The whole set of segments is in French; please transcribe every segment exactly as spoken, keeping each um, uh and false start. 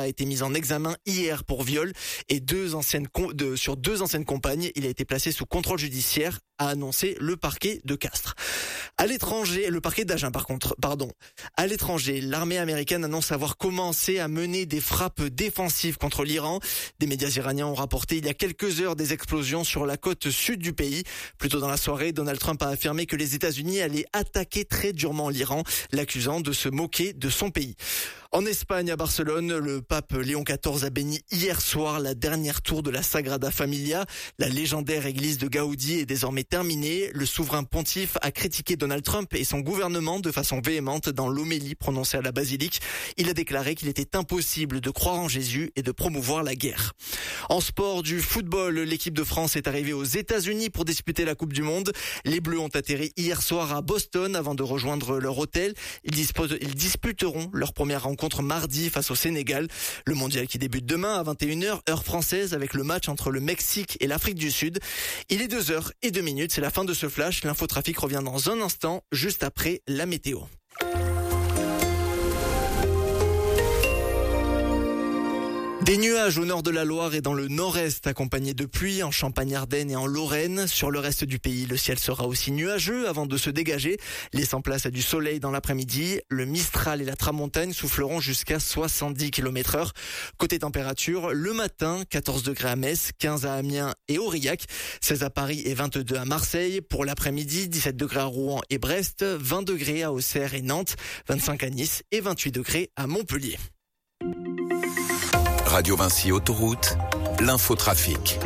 a été mis en examen hier pour viol et deux anciennes com- de, sur deux anciennes compagnes. Il a été placé sous contrôle judiciaire, a annoncé le parquet de Castres. À l'étranger, le parquet d'Agen par contre, pardon. À l'étranger, l'armée américaine annonce avoir commencé à mener des frappes défensives contre l'Iran. Des médias iraniens ont rapporté il y a quelques heures des explosions sur la côte sud du pays. Plus tôt dans la soirée, Donald Trump a affirmé que les États-Unis allaient attaquer très durement l'Iran, l'accusant de se moquer de son pays. En Espagne, à Barcelone, le pape Léon quatorze a béni hier soir la dernière tour de la Sagrada Familia. La légendaire église de Gaudi est désormais terminée. Le souverain pontife a critiqué Donald Trump et son gouvernement de façon véhémente dans l'homélie prononcée à la basilique. Il a déclaré qu'il était impossible de croire en Jésus et de promouvoir la guerre. En sport, du football, l'équipe de France est arrivée aux États-Unis pour disputer la Coupe du Monde. Les Bleus ont atterri hier soir à Boston avant de rejoindre leur hôtel. Ils, disposent, ils disputeront leur première rencontre mardi face au Sénégal. Le mondial qui débute demain à vingt et une heures, heure française, avec le match entre le Mexique et l'Afrique du Sud. Il est deux heures et deux minutes, c'est la fin de ce flash. L'infotrafic revient dans un instant, juste après la météo. Des nuages au nord de la Loire et dans le nord-est, accompagnés de pluie en Champagne-Ardenne et en Lorraine. Sur le reste du pays, le ciel sera aussi nuageux avant de se dégager, laissant place à du soleil dans l'après-midi. Le Mistral et la Tramontagne souffleront jusqu'à soixante-dix kilomètres heure. Côté température, le matin, quatorze degrés à Metz, quinze à Amiens et Aurillac, seize à Paris et vingt-deux à Marseille. Pour l'après-midi, dix-sept degrés à Rouen et Brest, vingt degrés à Auxerre et Nantes, vingt-cinq à Nice et vingt-huit degrés à Montpellier. Radio Vinci Autoroute, l'infotrafic.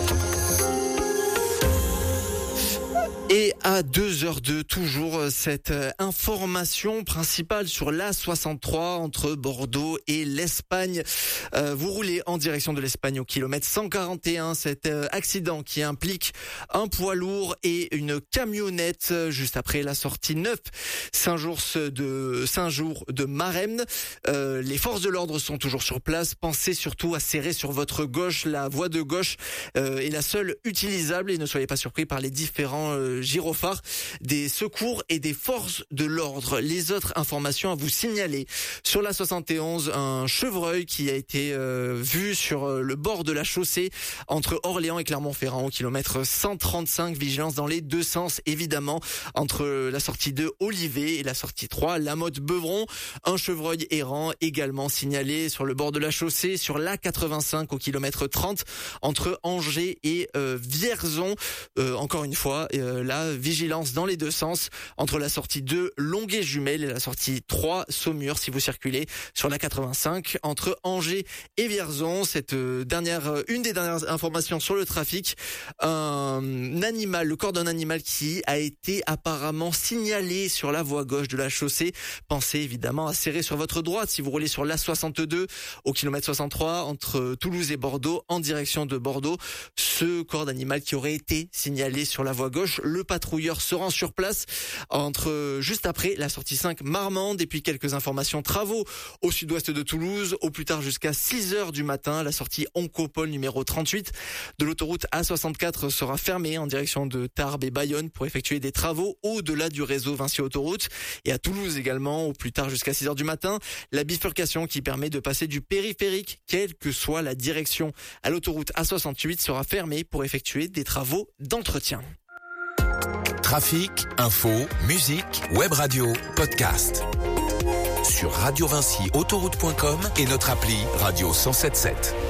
Et à deux heures deux, toujours cette information principale sur l'A soixante-trois entre Bordeaux et l'Espagne. Euh, vous roulez en direction de l'Espagne au kilomètre cent quarante et un. Cet euh, accident qui implique un poids lourd et une camionnette juste après la sortie neuf Saint-Jours de Saint-Jours de Maremne. Euh, les forces de l'ordre sont toujours sur place. Pensez surtout à serrer sur votre gauche. La voie de gauche euh, est la seule utilisable et ne soyez pas surpris par les différents euh, gyrophares des secours et des forces de l'ordre. Les autres informations à vous signaler. Sur la soixante et onze, un chevreuil qui a été euh, vu sur euh, le bord de la chaussée entre Orléans et Clermont-Ferrand au kilomètre cent trente-cinq. Vigilance dans les deux sens, évidemment, entre la sortie deux Olivet et la sortie trois La Motte-Beuvron. Un chevreuil errant également signalé sur le bord de la chaussée sur l'A quatre-vingt-cinq au kilomètre trente entre Angers et euh, Vierzon. Euh, encore une fois, euh, la vigilance dans les deux sens entre la sortie deux Longuet-Jumelles et la sortie trois Saumur si vous circulez sur la quatre-vingt-cinq entre Angers et Vierzon. Cette dernière, une des dernières informations sur le trafic, un animal, le corps d'un animal qui a été apparemment signalé sur la voie gauche de la chaussée. Pensez évidemment à serrer sur votre droite si vous roulez sur l'A soixante-deux au kilomètre soixante-trois entre Toulouse et Bordeaux en direction de Bordeaux. Ce corps d'animal qui aurait été signalé sur la voie gauche. Le patrouilleur se rend sur place entre juste après la sortie cinq Marmande et puis quelques informations travaux au sud-ouest de Toulouse au plus tard jusqu'à six heures du matin. La sortie Oncopole numéro trente-huit de l'autoroute A soixante-quatre sera fermée en direction de Tarbes et Bayonne pour effectuer des travaux au-delà du réseau Vinci Autoroute. Et à Toulouse également au plus tard jusqu'à six heures du matin, la bifurcation qui permet de passer du périphérique quelle que soit la direction à l'autoroute A soixante-huit sera fermée pour effectuer des travaux d'entretien. Trafic, info, musique, web radio, podcast. Sur radio vinci autoroute point com et notre appli Radio cent soixante-sept.